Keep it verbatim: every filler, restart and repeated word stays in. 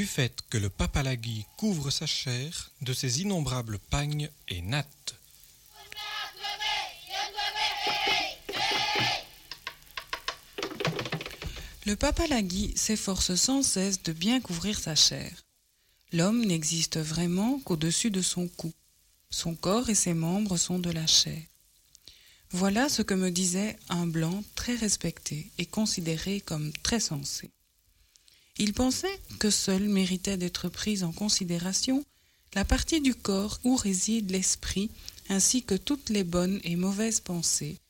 du fait que le papalagui couvre sa chair de ses innombrables pagnes et nattes. Le papalagui s'efforce sans cesse de bien couvrir sa chair. L'homme n'existe vraiment qu'au-dessus de son cou. Son corps et ses membres sont de la chair. Voilà ce que me disait un blanc très respecté et considéré comme très sensé. Il pensait que seule méritait d'être prise en considération la partie du corps où réside l'esprit ainsi que toutes les bonnes et mauvaises pensées,